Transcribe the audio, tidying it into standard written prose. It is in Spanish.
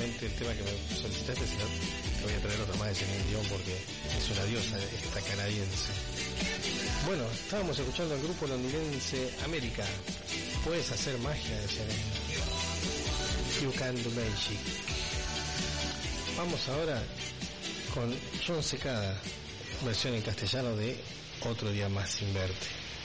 justamente el tema que me solicitaste, sino te voy a traer otro más de Celine Dion porque es una diosa esta canadiense. Bueno, estábamos escuchando al grupo londinense América. Puedes hacer magia, de Celine. You can do magic. Vamos ahora con Jon Secada, versión en castellano de Otro día más sin verte.